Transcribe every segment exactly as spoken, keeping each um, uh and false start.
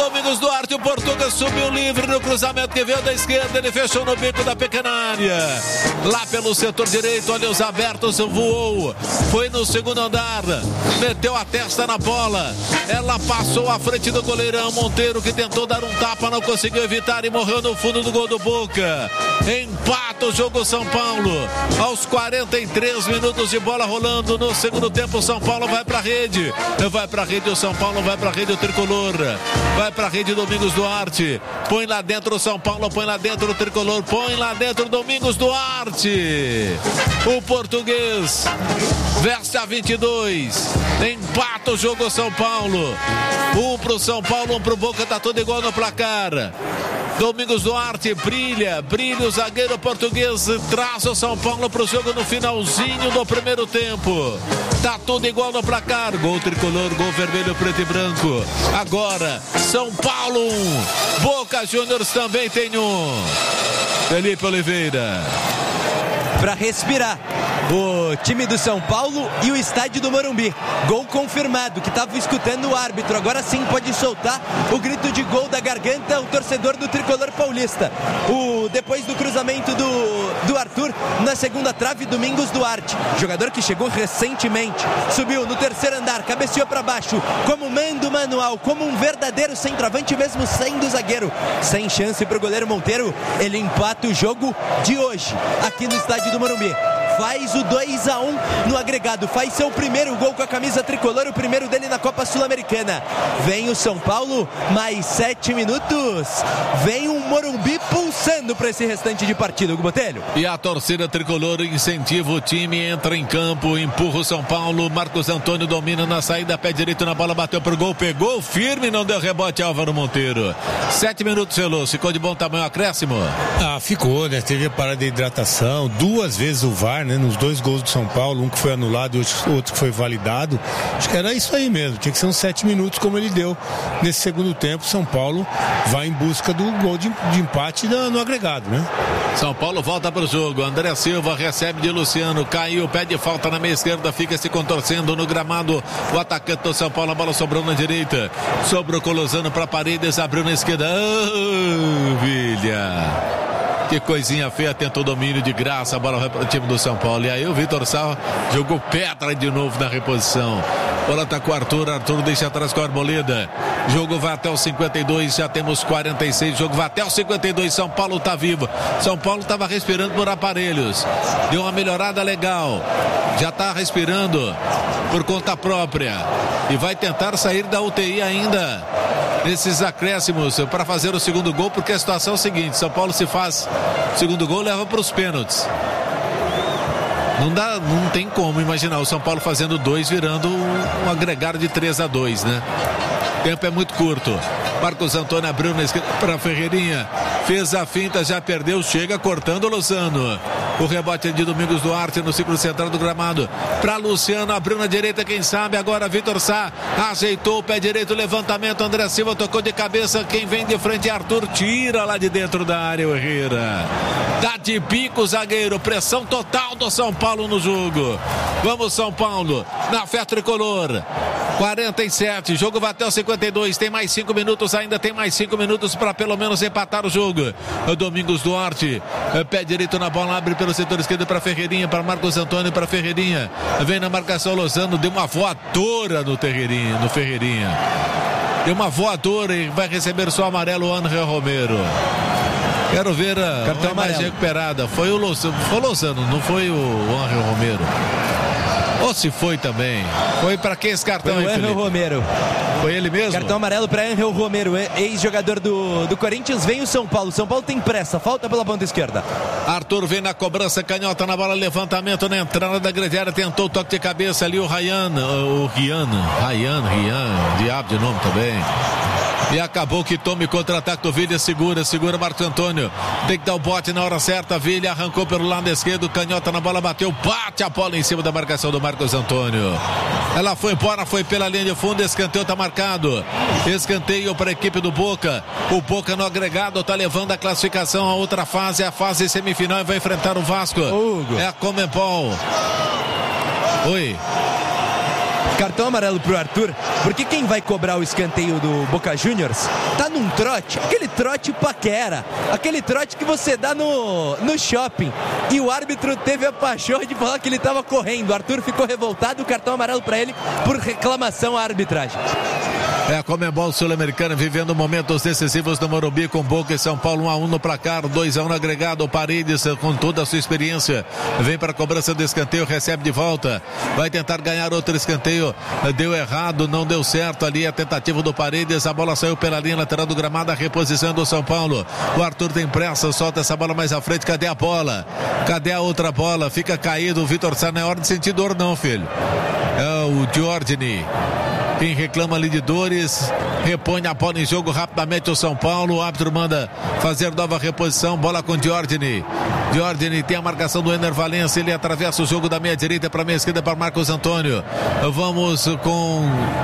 Domingos Duarte, o Portuga subiu livre no cruzamento que veio da esquerda, ele fechou no bico da pequena área. Lá pelo setor direito, olhos abertos, voou. Foi no segundo andar, meteu a testa na bola. Ela passou à frente do goleirão Monteiro, que tentou dar um tapa, não conseguiu evitar e morreu no fundo do gol do Boca. Empata o jogo São Paulo. Aos quarenta e três minutos de bola rolando no segundo tempo, São Paulo vai pra rede. Vai pra rede o São Paulo, vai pra rede o Tricolor. Vai pra rede Domingos Duarte. Põe lá dentro o São Paulo, põe lá dentro o Tricolor, põe lá dentro Domingos Duarte. O português veste a vinte e dois. Empata o jogo São Paulo. Um pro São Paulo, um pro Boca, tá tudo igual no placar. Domingos Duarte brilha, brilha o zagueiro português, traz o São Paulo pro jogo no finalzinho do primeiro tempo. Tá tudo igual no placar. Gol tricolor, gol vermelho, preto e branco. Agora, São Paulo um, Boca Juniors também tem um. Felipe Oliveira. Para respirar, o time do São Paulo e o estádio do Morumbi. Gol confirmado, que estava escutando o árbitro. Agora sim pode soltar o grito de gol da garganta o torcedor do Tricolor Paulista. O, depois do cruzamento do, do Arthur na segunda trave, Domingos Duarte, jogador que chegou recentemente, subiu no terceiro andar, cabeceou para baixo, como mando manual, como um verdadeiro centroavante, mesmo sendo zagueiro. Sem chance para o goleiro Monteiro, ele empata o jogo de hoje, aqui no estádio do Morumbi. Faz o dois a um no agregado, faz seu primeiro gol com a camisa tricolor, o primeiro dele na Copa Sul-Americana. Vem o São Paulo, mais sete minutos, vem um Morumbi pulsando para esse restante de partida, Hugo Botelho. E a torcida tricolor incentiva o time, entra em campo, empurra o São Paulo, Marcos Antônio domina na saída, pé direito na bola, bateu pro gol, pegou firme, não deu rebote, Álvaro Monteiro. Sete minutos, Celô, ficou de bom tamanho acréscimo? Ah, ficou, né? Teve a parada de hidratação, duas vezes o V A R, né? Nos dois gols do São Paulo, um que foi anulado e outro que foi validado. Acho que era isso aí mesmo, tinha que ser uns sete minutos como ele deu nesse segundo tempo. São Paulo vai em busca do gol de, de empate no, no agregado, né? São Paulo volta para o jogo, André Silva recebe de Luciano, caiu, pede falta na meia esquerda, fica se contorcendo no gramado, o atacante do São Paulo, a bola sobrou na direita, sobrou Colosano para Paredes, abriu na esquerda, ah, Vilha. Que coisinha feia, tentou domínio de graça, a bola vai para o time do São Paulo. E aí o Vitor Sá jogou pedra de novo na reposição. Bola tá com o Arthur, Arthur deixa atrás com a Arboleda. Jogo vai até os cinquenta e dois, já temos quarenta e seis, jogo vai até os cinquenta e dois, São Paulo tá vivo. São Paulo tava respirando por aparelhos, deu uma melhorada legal, já tá respirando por conta própria e vai tentar sair da U T I ainda nesses acréscimos para fazer o segundo gol, porque a situação é a seguinte: São Paulo, se faz o segundo gol, leva para os pênaltis. Não dá, não tem como imaginar o São Paulo fazendo dois, virando um, um agregado de três a dois, né? O tempo é muito curto. Marcos Antônio abriu na esquerda para Ferreirinha, fez a finta, já perdeu, chega cortando o Lozano. O rebote de Domingos Duarte no círculo central do gramado para Luciano, abriu na direita, quem sabe agora Vitor Sá ajeitou o pé direito, levantamento, André Silva tocou de cabeça, quem vem de frente é Arthur, tira lá de dentro da área o Herrera. Dá de bico o zagueiro, pressão total do São Paulo no jogo. Vamos São Paulo, na fé tricolor. quarenta e sete, jogo vai até os cinquenta e dois, tem mais cinco minutos ainda, tem mais cinco minutos para pelo menos empatar o jogo. O Domingos Duarte, pé direito na bola, abre pelo setor esquerdo para Ferreirinha, para Marcos Antônio, para Ferreirinha, vem na marcação Lozano, deu uma voadora no Ferreirinha, no Ferreirinha. Deu uma voadora e vai receber só amarelo o Ángel Romero. Quero ver a Cartão imagem recuperada. Foi o Lozano, foi o Lozano, não foi o Ángel Romero. Ou se foi também. Foi para quem esse cartão aí, Felipe? Ángel Romero. Foi ele mesmo? Cartão amarelo para Ángel Romero, ex-jogador do, do Corinthians. Vem o São Paulo. São Paulo tem pressa, falta pela ponta esquerda. Arthur vem na cobrança, canhota na bola, levantamento na entrada da grande área, tentou o toque de cabeça ali o Ryan, o Rian, Ryan, Rian, diabo de nome também. E acabou que tome contra-ataque do Vilha, segura, segura Marcos Antônio, tem que dar o bote na hora certa, Vilha arrancou pelo lado esquerdo, canhota na bola, bateu, bate a bola em cima da marcação do Marcos Antônio. Ela foi embora, foi pela linha de fundo, escanteio tá marcado, escanteio para a equipe do Boca, o Boca no agregado tá levando a classificação a outra fase, a fase semifinal, e vai enfrentar o Vasco. Hugo. É a Comembol. Oi. Cartão amarelo pro Arthur, Porque quem vai cobrar o escanteio do Boca Juniors tá num trote, aquele trote paquera, aquele trote que você dá no, no shopping. E o árbitro teve a paixão de falar que ele tava correndo. O Arthur ficou revoltado, o cartão amarelo para ele por reclamação à arbitragem. É a Conmebol Sul-Americana vivendo momentos decisivos no Morumbi com Boca e São Paulo, um a um no placar, dois a um no agregado. Paredes, com toda a sua experiência, vem para a cobrança do escanteio, recebe de volta, vai tentar ganhar outro escanteio, deu errado, não deu certo ali a tentativa do Paredes, a bola saiu pela linha lateral do gramado, a reposição do São Paulo. O Arthur tem pressa, solta essa bola mais à frente, cadê a bola? Cadê a outra bola? Fica caído o Vitor Sá, não é hora de sentir dor não, filho. É o Giordini quem reclama ali de dores, repõe a bola em jogo rapidamente o São Paulo, o árbitro manda fazer nova reposição, bola com Giordini. Giordini tem a marcação do Ener Valencia, ele atravessa o jogo da meia direita para a meia esquerda para Marcos Antônio. Vamos com...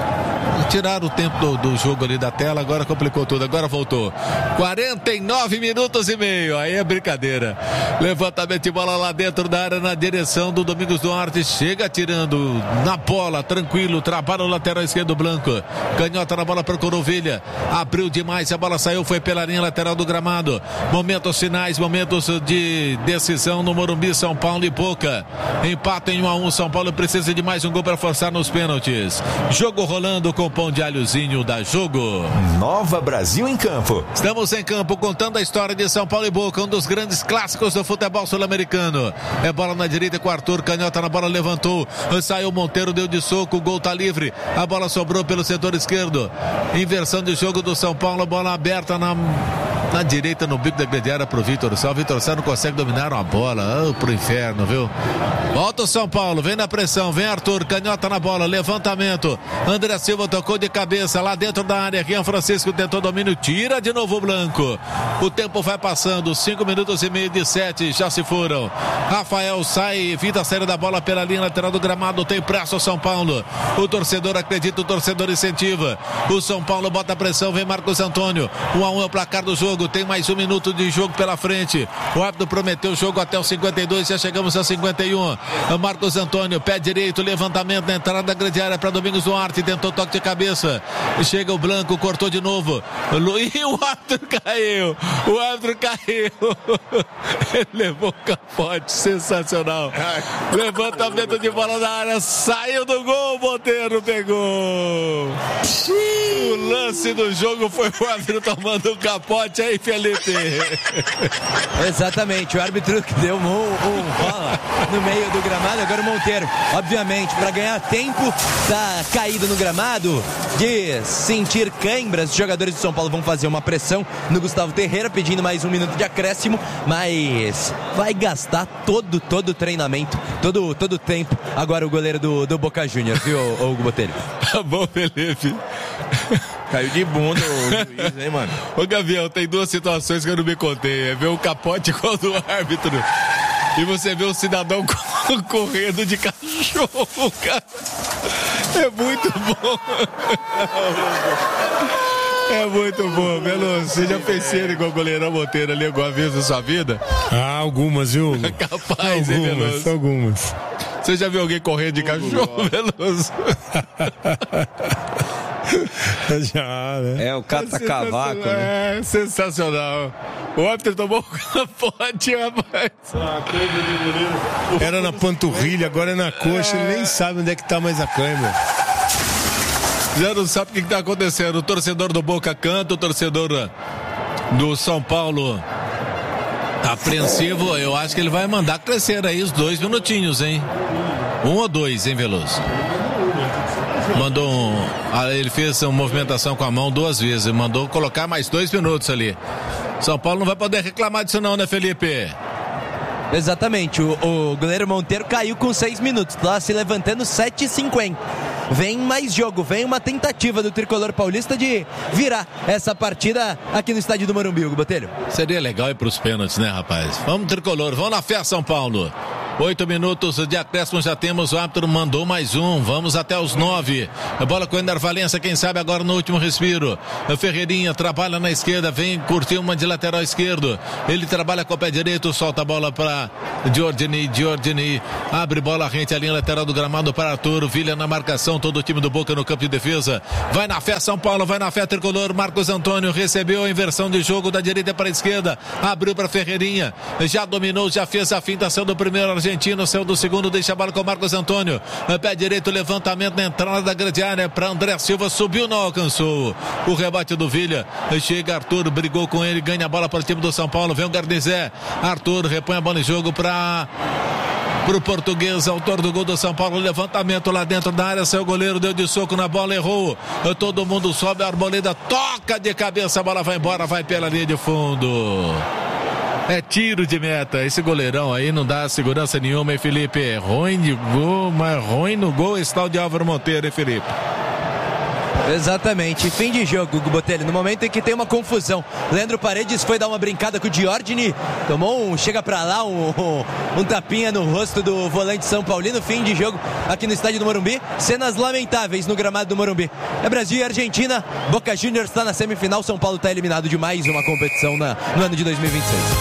tirar o tempo do, do jogo ali da tela, agora complicou tudo, agora voltou. quarenta e nove minutos e meio, aí é brincadeira. Levantamento de bola lá dentro da área na direção do Domingos Duarte, chega atirando na bola, tranquilo, trabalha o lateral esquerdo Blanco, canhota na bola para o Corovilha, abriu demais, a bola saiu, foi pela linha lateral do gramado. Momentos finais, momentos de decisão no Morumbi, São Paulo e Boca. Empate em um a um, São Paulo precisa de mais um gol para forçar nos pênaltis. Jogo rolando com pão de alhozinho da Jogo. Nova Brasil em campo. Estamos em campo contando a história de São Paulo e Boca, um dos grandes clássicos do futebol sul-americano. É bola na direita com o Arthur, canhota na bola, levantou, saiu Monteiro, deu de soco, o gol tá livre, a bola sobrou pelo setor esquerdo. Inversão de jogo do São Paulo, bola aberta na na direita no bico da grande área pro Vitor Sá. O Vitor Sá não consegue dominar uma bola, oh, pro inferno, viu? Volta o São Paulo, vem na pressão, vem Arthur, canhota na bola, levantamento, André Silva tocou de cabeça lá dentro da área, Rian Francisco tentou domínio, tira de novo o Blanco. O tempo vai passando, cinco minutos e meio de sete, já se foram. Rafael sai, evita a saída da bola pela linha lateral do gramado, tem pressa o São Paulo. O torcedor acredita, o torcedor incentiva. O São Paulo bota a pressão, vem Marcos Antônio, um a um é o placar do jogo. Tem mais um minuto de jogo pela frente. O árbitro prometeu o jogo até o cinquenta e dois, já chegamos a cinquenta e um. Marcos Antônio, pé direito, levantamento na entrada da grande área para Domingos Duarte, tentou toque de cabeça. Chega o Blanco, cortou de novo. E o árbitro caiu. O árbitro caiu. Ele levou o capote, sensacional. Levantamento de bola na área, saiu do gol, Monteiro pegou. O lance do jogo foi o árbitro tomando o capote aí, Felipe. Exatamente, o árbitro que deu um, um rola no meio do gramado. Agora o Monteiro, obviamente, para ganhar tempo, tá caído no gramado, de sentir cãibras. Os jogadores do São Paulo vão fazer uma pressão no Gustavo Ferreira, pedindo mais um minuto de acréscimo, mas vai gastar todo, todo o treinamento, todo, todo o tempo. Agora o goleiro do, do Boca Juniors, viu, Hugo Botelho? Tá bom, Felipe. Caiu de bunda o juiz, hein, mano? Ô, Gavião, tem duas situações que eu não me contei. É ver o capote igual do árbitro e você vê o cidadão correndo de cachorro, cara. É muito bom. É muito bom, Veloso. Você já fez cena igual o goleirão Monteiro ali alguma vez na sua vida? Ah, algumas, viu? Capaz, hein, algumas, Veloso? algumas. Você já viu alguém correndo de cachorro, Veloso? Já, né? É, o cata-cavaco, né? É, sensacional. O árbitro tomou um capote, rapaz. Era na panturrilha, agora é na coxa. Ele nem sabe onde é que tá mais a câimbra. Já não sabe o que está acontecendo. O torcedor do Boca canta, o torcedor do São Paulo apreensivo. Eu acho que ele vai mandar crescer aí os dois minutinhos, hein? Um ou dois, hein, Veloso? Mandou um, ele fez uma movimentação com a mão duas vezes, mandou colocar mais dois minutos ali. São Paulo não vai poder reclamar disso não, né, Felipe? Exatamente, o, o goleiro Monteiro caiu com seis minutos, lá se levantando sete e cinquenta. Vem mais jogo, vem uma tentativa do tricolor paulista de virar essa partida aqui no estádio do Morumbi, Hugo Botelho. Seria legal ir para os pênaltis, né, rapaz? Vamos, tricolor, vamos na fé, São Paulo. Oito minutos de acréscimo, já temos, o árbitro mandou mais um, vamos até os nove. A bola com o Ender Valência, quem sabe agora no último respiro. O Ferreirinha trabalha na esquerda, vem curtir uma de lateral esquerdo. Ele trabalha com o pé direito, solta a bola para Giordini, Giordini abre bola rente à linha lateral do gramado para Arthur, Villa na marcação, todo o time do Boca no campo de defesa. Vai na fé São Paulo, vai na fé tricolor. Marcos Antônio recebeu a inversão de jogo da direita para a esquerda, abriu para Ferreirinha, já dominou, já fez a finta, saiu do primeiro argentino, saiu do segundo, deixa a bola com o Marcos Antônio, pé direito, levantamento na entrada da grande área para André Silva, subiu, não alcançou o rebate do Villa. Chega Arthur, brigou com ele, ganha a bola para o time do São Paulo, vem o Gardizé, Arthur repõe a bola em jogo para pro português, autor do gol do São Paulo, levantamento lá dentro da área, seu goleiro deu de soco na bola, errou, todo mundo sobe, a Arboleda toca de cabeça, a bola vai embora, vai pela linha de fundo. É tiro de meta, esse goleirão aí não dá segurança nenhuma, hein, Felipe? É ruim de gol, mas ruim no gol está o de Álvaro Monteiro, hein, Felipe? Exatamente, fim de jogo, Hugo Botelho, no momento em que tem uma confusão. Leandro Paredes foi dar uma brincada com o Giordini, tomou um, chega pra lá, um, um, um tapinha no rosto do volante São Paulino. Fim de jogo aqui no estádio do Morumbi, cenas lamentáveis no gramado do Morumbi. É Brasil e Argentina, Boca Juniors está na semifinal, São Paulo está eliminado de mais uma competição na, no ano de dois mil e vinte e seis.